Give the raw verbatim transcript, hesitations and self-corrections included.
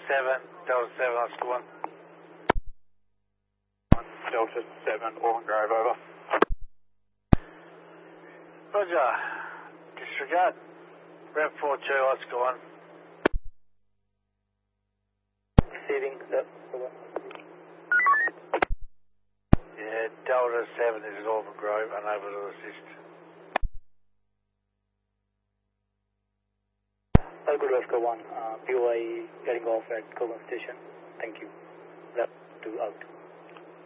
seven, Delta seven, Oscar one. Delta seven, Orland Grove, over. Roger. Disregard. Rep four two, Oscar one. Receiving, yep, over. Yeah, Delta seven is at Orland Grove, unable to assist. Good Oscar one, uh, B Y getting off at Coburn Station. Thank you. Rep two out.